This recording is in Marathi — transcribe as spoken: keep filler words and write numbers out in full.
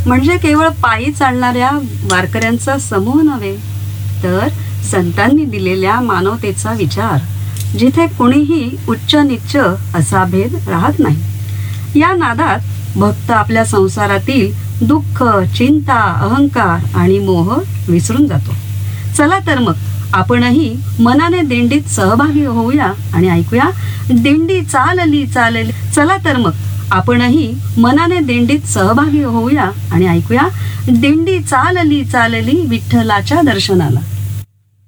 म्हणजे केवळ पायी चालणाऱ्या वारकऱ्यांचा समूह नव्हे, तर संतांनी दिलेल्या मानवतेचा विचार, जिथे कुणीही उच्च नीच असा भेद राहत नाही. या नादात भक्त आपल्या संसारातील दुःख, चिंता, अहंकार आणि मोह विसरून जातो. चला तर मग आपणही मनाने दिंडीत सहभागी होऊया आणि ऐकूया, दिंडी चालली चालली. चला तर मग आपणही मनाने दिंडीत सहभागी होऊया आणि ऐकूया, दिंडी चालली चालली विठ्ठलाच्या दर्शनाला.